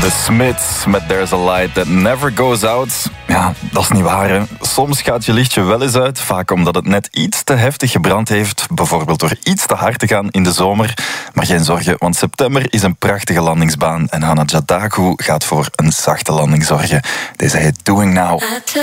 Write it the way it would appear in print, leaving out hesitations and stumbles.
The Smiths met There's a Light That Never Goes Out. Ja, dat is niet waar, hè. Soms gaat je lichtje wel eens uit, vaak omdat het net iets te heftig gebrand heeft, bijvoorbeeld door iets te hard te gaan in de zomer. Maar geen zorgen, want september is een prachtige landingsbaan en Hannah Jadaku gaat voor een zachte landing zorgen. Deze heet Doing Now.